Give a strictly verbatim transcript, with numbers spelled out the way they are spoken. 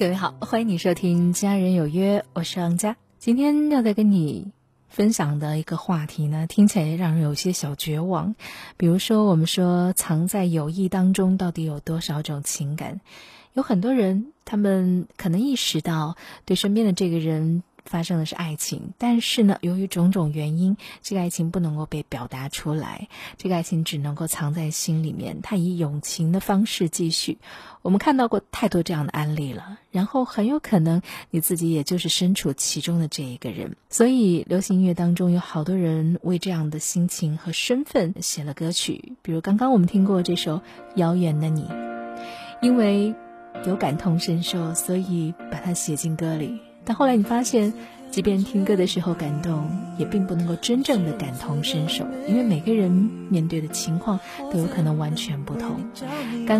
各位好，欢迎你收听家人有约，我是王佳。今天要再跟你分享的一个话题呢，听起来让人有些小绝望。比如说我们说藏在友谊当中到底有多少种情感，有很多人他们可能意识到对身边的这个人发生的是爱情，但是呢，由于种种原因，这个爱情不能够被表达出来，这个爱情只能够藏在心里面，它以友情的方式继续。我们看到过太多这样的案例了，然后很有可能你自己也就是身处其中的这一个人。所以流行音乐当中有好多人为这样的心情和身份写了歌曲，比如刚刚我们听过这首《遥远的你》，因为有感同身受，所以把它写进歌里。但后来你发现，即便听歌的时候感动，也并不能够真正的感同身受，因为每个人面对的情况都有可能完全不同。刚